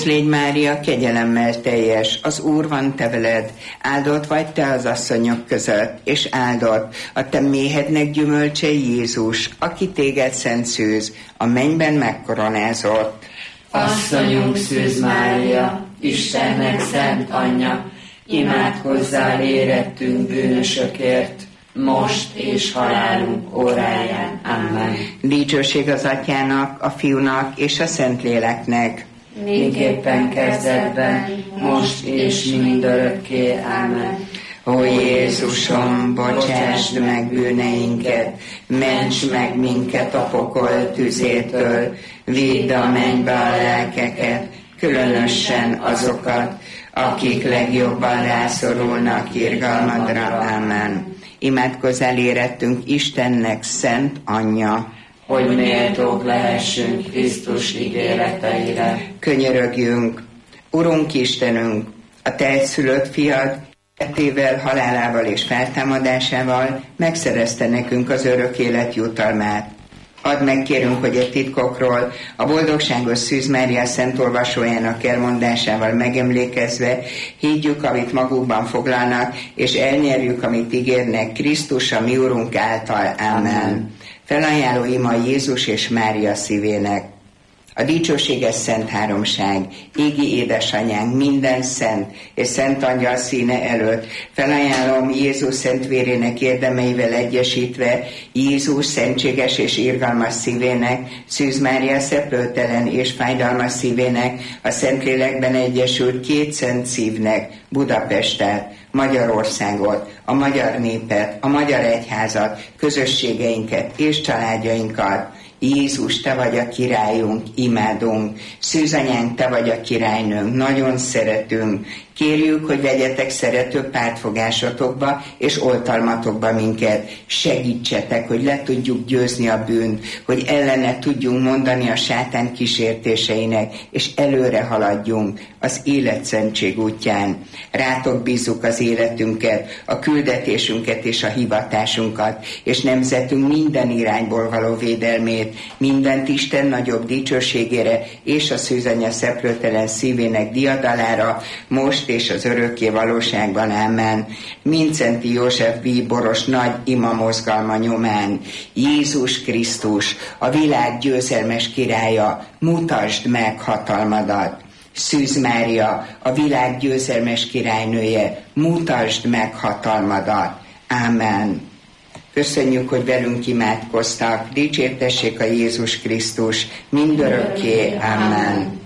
Légy Mária, kegyelemmel teljes, az Úr van te veled, áldott vagy te az asszonyok között, és áldott a te méhednek gyümölcse Jézus, aki téged szent szűz, a mennyben megkoronázott. Asszonyunk Szűz Mária, Istennek szent anyja, imádkozzál érettünk bűnösökért, most és halálunk óráján. Amen. Dicsőség az Atyának, a Fiúnak és a Szentléleknek. Miképpen kezdetben, most és mindörökké. Amen. Ó Jézusom, bocsásd meg bűneinket, ments meg minket a pokol tüzétől, vidd a mennybe a lelkeket, különösen azokat, akik legjobban rászorulnak irgalmadra. Amen. Imádkozzál érettünk Istennek szent anyja, hogy méltók lehessünk Krisztus ígéreteire. Könyörögjünk. Urunk Istenünk, a te egyszülött fiad életével, halálával és feltámadásával megszerezte nekünk az örök élet jutalmát. Add meg, kérünk, hogy egy titkokról, a boldogságos Szűz Mária szent olvasójának elmondásával megemlékezve higgyük, amit magukban foglalnak, és elnyerjük, amit ígérnek Krisztus, a mi Urunk által. Amen. Felajánló ima Jézus és Mária szívének. A dicsőséges Szent Háromság, égi édesanyánk, minden szent és szent angyal színe előtt felajánlom Jézus szent vérének érdemeivel egyesítve Jézus szentséges és irgalmas szívének, Szűz Mária szeplőtelen és fájdalmas szívének, a Szentlélekben egyesült két szent szívnek Budapestet, Magyarországot, a magyar népet, a magyar egyházat, közösségeinket és családjainkat. Jézus, te vagy a királyunk, imádunk. Szűz anyánk, te vagy a királynőnk, nagyon szeretünk. Kérjük, hogy vegyetek szerető pártfogásotokba és oltalmatokba minket. Segítsetek, hogy le tudjuk győzni a bűnt, hogy ellene tudjunk mondani a sátán kísértéseinek, és előre haladjunk az életszentség útján. Rátok bízzuk az életünket, a küldetésünket és a hivatásunkat, és nemzetünk minden irányból való védelmét, mindent Isten nagyobb dicsőségére és a Szűz Anya szeplőtelen szívének diadalára, most és az örökké valóságban. Amen. Mincenti József bíboros nagy ima mozgalma nyomán, Jézus Krisztus, a világ győzelmes királya, mutasd meg hatalmadat. Szűz Mária, a világ győzelmes királynője, mutasd meg hatalmadat. Amen. Köszönjük, hogy velünk imádkoztak. Dicsértessék a Jézus Krisztus mindörökké. Amen.